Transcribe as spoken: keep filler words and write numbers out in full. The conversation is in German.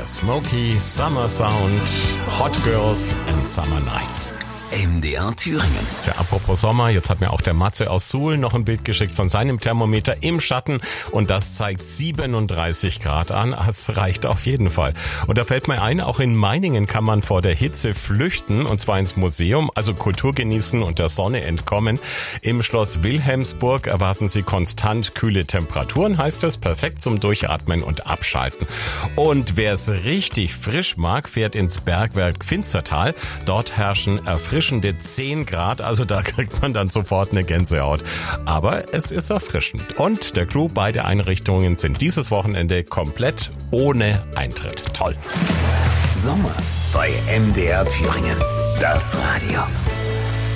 der Smoky Summer Sound, Hot Girls and Summer Nights. M D R Thüringen. Ja, apropos Sommer, jetzt hat mir auch der Matze aus Suhl noch ein Bild geschickt von seinem Thermometer im Schatten und das zeigt siebenunddreißig Grad an. Das reicht auf jeden Fall. Und da fällt mir ein, auch in Meiningen kann man vor der Hitze flüchten und zwar ins Museum, also Kultur genießen und der Sonne entkommen. Im Schloss Wilhelmsburg erwarten Sie konstant kühle Temperaturen, heißt es, perfekt zum Durchatmen und Abschalten. Und wer es richtig frisch mag, fährt ins Bergwerk Finstertal. Dort herrschen erfrischende zehn Grad, also da kriegt man dann sofort eine Gänsehaut. Aber es ist erfrischend. Und der Clou, beide Einrichtungen sind dieses Wochenende komplett ohne Eintritt. Toll. Sommer bei M D R Thüringen. Das Radio.